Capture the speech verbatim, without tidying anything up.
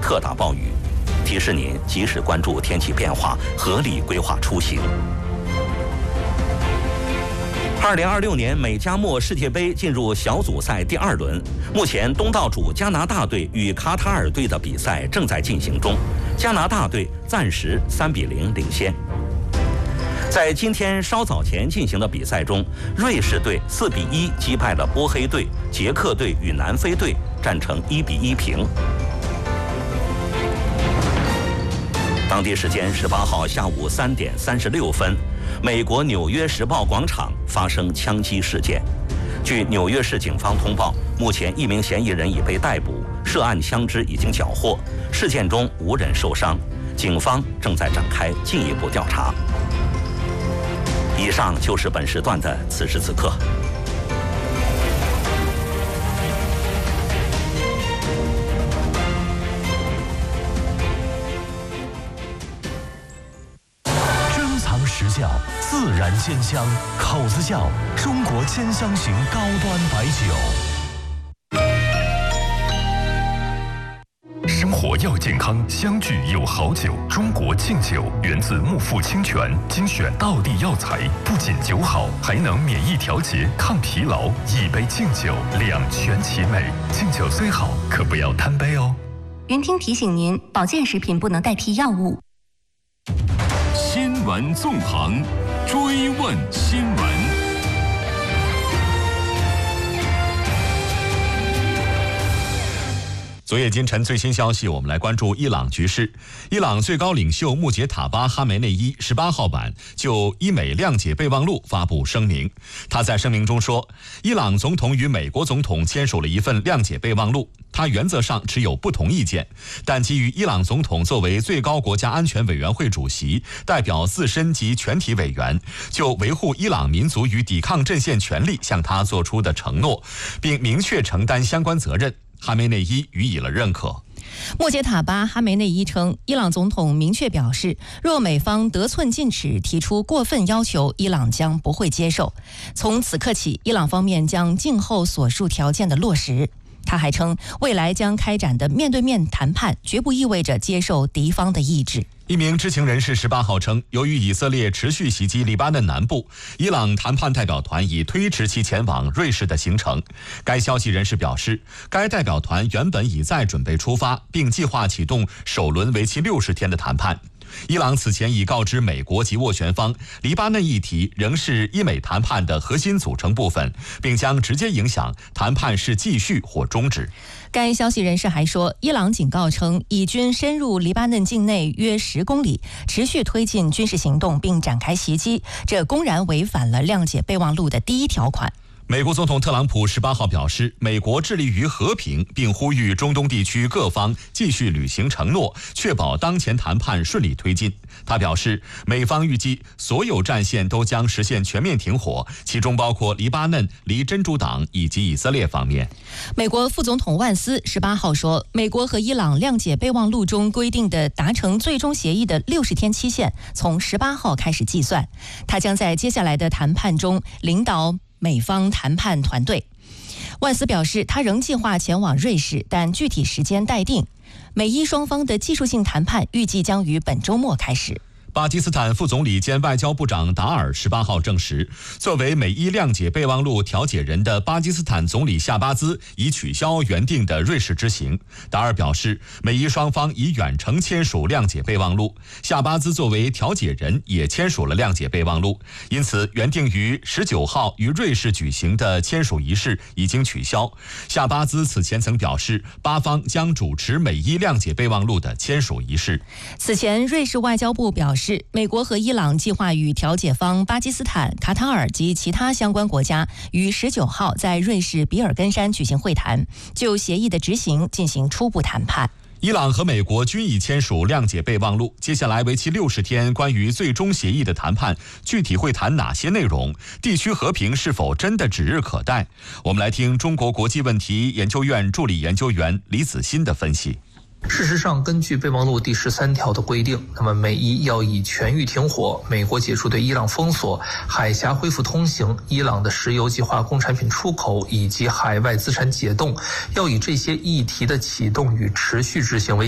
特大暴雨，提示您及时关注天气变化，合理规划出行。二零二六年美加墨世界杯进入小组赛第二轮，目前东道主加拿大队与卡塔尔队的比赛正在进行中，加拿大队暂时三比零领先。在今天稍早前进行的比赛中，瑞士队四比一击败了波黑队，捷克队与南非队战成一比一平。当地时间十八号下午三点三十六分，美国纽约时报广场发生枪击事件。据纽约市警方通报，目前一名嫌疑人已被逮捕，涉案枪支已经缴获，事件中无人受伤，警方正在展开进一步调查。以上就是本时段的此时此刻。 实窖自然鲜香，口子窖中国兼香型高端白酒。生活要健康，相聚有好酒。中国敬酒源自木富清泉，精选道地药材，不仅酒好，还能免疫调节、抗疲劳。一杯敬酒，两全其美。敬酒虽好，可不要贪杯哦。 云听提醒您，保健食品不能代替药物。 新闻纵横，追问新闻。 昨夜今晨最新消息，我们来关注伊朗局势。伊朗最高领袖穆杰塔巴哈梅内伊十八号晚就伊美谅解备忘录发布声明。他在声明中说，伊朗总统与美国总统签署了一份谅解备忘录，他原则上持有不同意见，但基于伊朗总统作为最高国家安全委员会主席，代表自身及全体委员，就维护伊朗民族与抵抗阵线权利向他做出的承诺，并明确承担相关责任，哈梅内伊予以了认可。 穆杰塔巴哈梅内伊称，伊朗总统明确表示，若美方得寸进尺提出过分要求，伊朗将不会接受。从此刻起，伊朗方面将静候所述条件的落实。他还称，未来将开展的面对面谈判绝不意味着接受敌方的意志。 一名知情人士十八号称，由于以色列持续袭击黎巴嫩南部，伊朗谈判代表团已推迟其前往瑞士的行程。该消息人士表示，该代表团原本已在准备出发，并计划启动首轮为期六十天的谈判。伊朗此前已告知美国及斡旋方，黎巴嫩议题仍是伊美谈判的核心组成部分，并将直接影响谈判是继续或终止。 该消息人士还说，伊朗警告称，以军深入黎巴嫩境内约十公里，持续推进军事行动并展开袭击，这公然违反了谅解备忘录的第一条款。 美国总统特朗普十八号表示，美国致力于和平，并呼吁中东地区各方继续履行承诺，确保当前谈判顺利推进。他表示，美方预计所有战线都将实现全面停火，其中包括黎巴嫩、黎真主党以及以色列方面。 美国副总统万斯十八号说，美国和伊朗谅解备忘录中规定的达成最终协议的六十天期限从十八号开始计算，他将在接下来的谈判中领导美方谈判团队。万斯表示，他仍计划前往瑞士，但具体时间待定。美伊双方的技术性谈判预计将于本周末开始。 巴基斯坦副总理兼外交部长达尔十八号证实，作为美伊谅解备忘录调解人的巴基斯坦总理夏巴兹已取消原定的瑞士之行。达尔表示，美伊双方已远程签署谅解备忘录，夏巴兹作为调解人也签署了谅解备忘录，因此原定于十九号于瑞士举行的签署仪式已经取消。夏巴兹此前曾表示，巴方将主持美伊谅解备忘录的签署仪式。 此前，瑞士外交部表示，美国和伊朗计划与调解方巴基斯坦、卡塔尔及其他相关国家于十九号在瑞士比尔根山举行会谈，就协议的执行进行初步谈判。 伊朗和美国均已签署谅解备忘录，接下来为期六十天关于最终协议的谈判，具体会谈哪些内容？地区和平是否真的指日可待？我们来听中国国际问题研究院助理研究员李子欣的分析。 事实上，根据备忘录第十三条的规定，那么美伊要以全域停火、美国解除对伊朗封锁、海峡恢复通行、伊朗的石油及化工产品出口以及海外资产解冻，要以这些议题的启动与持续执行为